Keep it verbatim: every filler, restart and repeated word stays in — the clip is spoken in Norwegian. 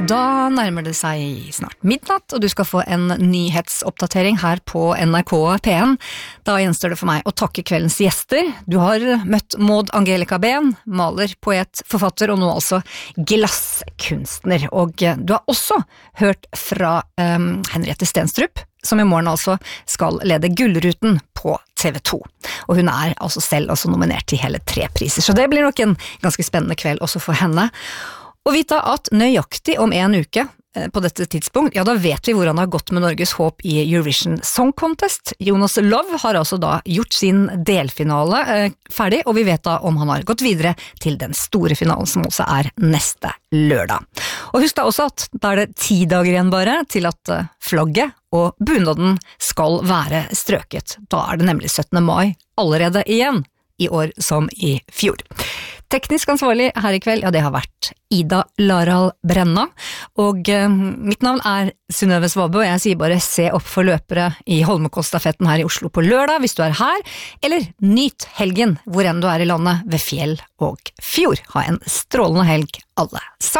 Da nærmer det seg snart midnatt, og du skal få en nyhetsoppdatering her på N R K P en. Da gjenstår det for meg å takke kveldens gjester. Du har møtt Maud Angelica Behn, maler, poet, forfatter og nå altså glasskunstner. Og du har også hørt fra um, Henriette Stenstrup, som i morgen altså skal lede Gullruten på T V to. Og hun er altså selv også nominert til hele tre priser, så det blir nok en ganske spennende kveld også for henne. Og vite at nøyaktig om en uke på dette tidspunkt, ja da vet vi hvordan det har gått med Norges håp i Eurovision Song Contest. Jonas Love har altså da gjort sin delfinale eh, ferdig, og vi vet da om han har gått videre til den store finalen som også er neste lørdag. Og husk da også at da er det ti dager igjen bare til at flagget og bunaden skal være strøket. Da er det nemlig syttende mai allerede igjen, i år som i fjor. Teknisk ansvarlig her i kveld, ja det har vært Ida Laral Brenna, og eh, mitt navn er Synnøve Svabø, og jeg sier bare se opp for løpere i Holmenkollstafetten her i Oslo på lørdag, hvis du er her, eller nyt helgen hvor enn du er i landet, ved fjell og fjord. Ha en strålende helg alle sammen.